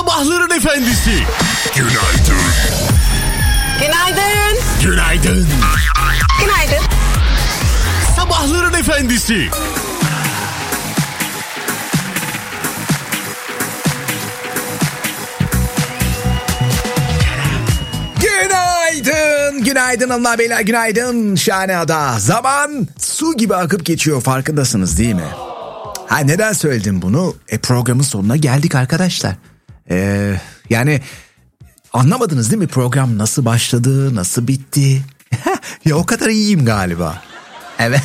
Sabahların efendisi. Günaydın. Günaydın. Günaydın. Günaydın. Sabahların efendisi. Günaydın, günaydın hanımlar beyler, günaydın Şahaneada. Zaman su gibi akıp geçiyor, farkındasınız değil mi? Ha, neden söyledim bunu? Programın sonuna geldik arkadaşlar. Yani anlamadınız değil mi program nasıl başladı, nasıl bitti? Ya o kadar iyiyim galiba. Evet.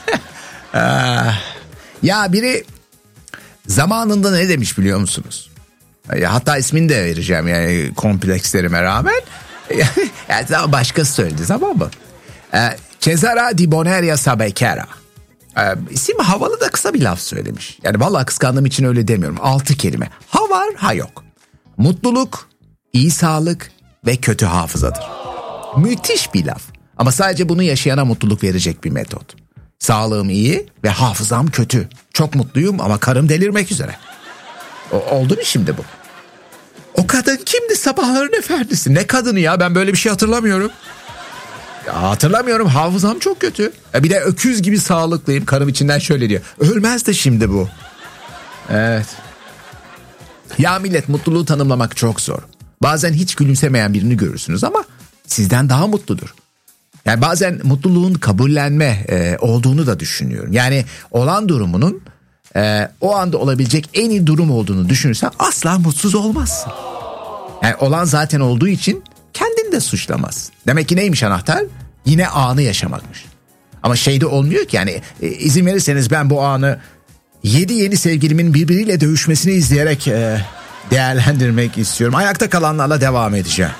Ya biri zamanında ne demiş biliyor musunuz? Hatta ismini de vereceğim yani komplekslerime rağmen. Yani başkası söyledi, tamam mı? Cesare di Boneria Sabekera. İsim havalı da kısa bir laf söylemiş. Yani vallahi kıskandığım için öyle demiyorum. 6 kelime. Ha var, ha yok. Mutluluk, iyi sağlık ve kötü hafızadır. Müthiş bir laf. Ama sadece bunu yaşayana mutluluk verecek bir metot. Sağlığım iyi ve hafızam kötü. Çok mutluyum ama karım delirmek üzere. Oldu mu şimdi bu? O kadın kimdi, Sabahların efendisi? Ne kadını ya, ben böyle bir şey hatırlamıyorum. Ya hatırlamıyorum, hafızam çok kötü. Bir de öküz gibi sağlıklıyım. Karım içinden şöyle diyor. Ölmez de şimdi bu. Evet. Ya millet, mutluluğu tanımlamak çok zor. Bazen hiç gülümsemeyen birini görürsünüz ama sizden daha mutludur. Yani bazen mutluluğun kabullenme olduğunu da düşünüyorum. Yani olan durumunun o anda olabilecek en iyi durum olduğunu düşünürsen asla mutsuz olmazsın. Yani olan zaten olduğu için kendini de suçlamaz. Demek ki neymiş anahtar? Yine anı yaşamakmış. Ama şeyde olmuyor ki, yani izin verirseniz ben bu anı 7 yeni sevgilimin birbiriyle dövüşmesini izleyerek değerlendirmek istiyorum. Ayakta kalanlarla devam edeceğim.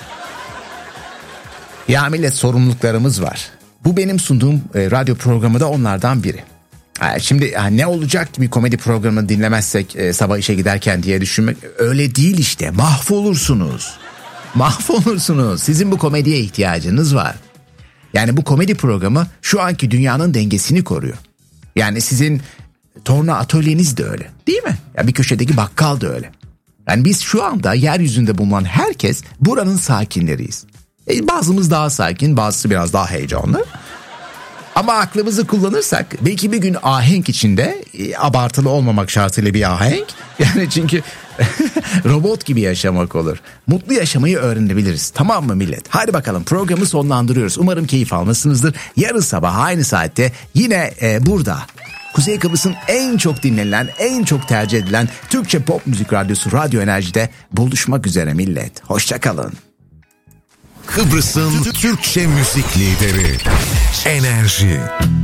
Ya millet, sorumluluklarımız var. Bu benim sunduğum radyo programı da onlardan biri. Şimdi ne olacak ki bir komedi programını dinlemezsek sabah işe giderken diye düşünmek öyle değil işte. Mahvolursunuz. Mahvolursunuz. Sizin bu komediye ihtiyacınız var. Yani bu komedi programı şu anki dünyanın dengesini koruyor. Yani sizin torna atölyeniz de öyle, değil mi? Ya bir köşedeki bakkal da öyle. Yani biz şu anda yeryüzünde bulunan herkes buranın sakinleriyiz. Bazımız daha sakin, bazısı biraz daha heyecanlı. Ama aklımızı kullanırsak belki bir gün ahenk içinde, abartılı olmamak şartıyla bir ahenk. Yani çünkü robot gibi yaşamak olur. Mutlu yaşamayı öğrenebiliriz. Tamam mı millet? Hadi bakalım, programı sonlandırıyoruz. Umarım keyif almışsınızdır. Yarın sabah aynı saatte yine burada Kuzey Kıbrıs'ın en çok dinlenilen, en çok tercih edilen Türkçe pop müzik radyosu Radyo Enerji'de buluşmak üzere millet. Hoşça kalın. Kıbrıs'ın Türkçe müzik lideri Enerji.